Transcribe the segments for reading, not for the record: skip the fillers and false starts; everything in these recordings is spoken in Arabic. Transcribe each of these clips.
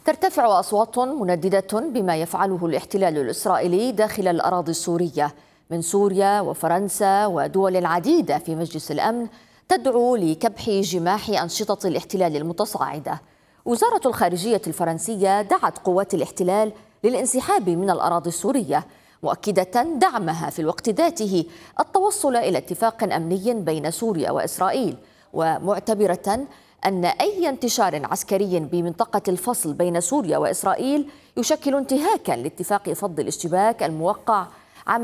ترتفع أصوات منددة بما يفعله الاحتلال الإسرائيلي داخل الأراضي السورية من سوريا وفرنسا ودول عديدة في مجلس الأمن تدعو لكبح جماح أنشطة الاحتلال المتصاعدة. وزارة الخارجية الفرنسية دعت قوات الاحتلال للانسحاب من الأراضي السورية، مؤكدة دعمها في الوقت ذاته التوصل إلى اتفاق أمني بين سوريا وإسرائيل، ومعتبرة أن أي انتشار عسكري بمنطقة الفصل بين سوريا وإسرائيل يشكل انتهاكا لاتفاق فض الاشتباك الموقع عام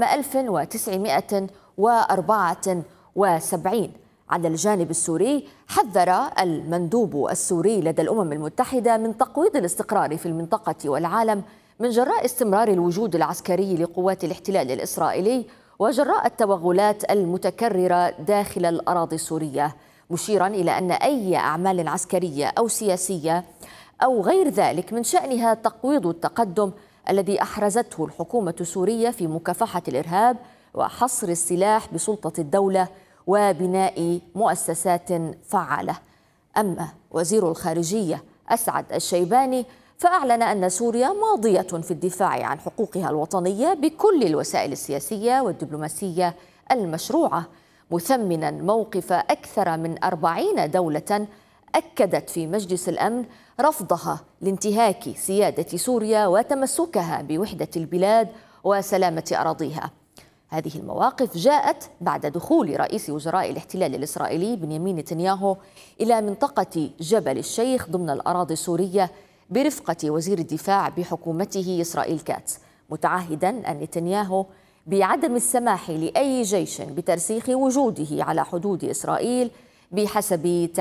1974. على الجانب السوري، حذر المندوب السوري لدى الأمم المتحدة من تقويض الاستقرار في المنطقة والعالم من جراء استمرار الوجود العسكري لقوات الاحتلال الإسرائيلي وجراء التوغلات المتكررة داخل الأراضي السورية، مشيرا إلى أن أي أعمال عسكرية أو سياسية أو غير ذلك من شأنها تقويض التقدم الذي أحرزته الحكومة السورية في مكافحة الإرهاب وحصر السلاح بسلطة الدولة وبناء مؤسسات فعالة. أما وزير الخارجية أسعد الشيباني فأعلن أن سوريا ماضية في الدفاع عن حقوقها الوطنية بكل الوسائل السياسية والدبلوماسية المشروعة، مثمنا موقف أكثر من 40 دولة أكدت في مجلس الأمن رفضها لانتهاك سيادة سوريا وتمسكها بوحدة البلاد وسلامة أراضيها. هذه المواقف جاءت بعد دخول رئيس وزراء الاحتلال الإسرائيلي بنيامين نتنياهو إلى منطقة جبل الشيخ ضمن الأراضي السورية برفقة وزير الدفاع بحكومته إسرائيل كاتس، متعهدا أن نتنياهو بعدم السماح لأي جيش بترسيخ وجوده على حدود إسرائيل بحسب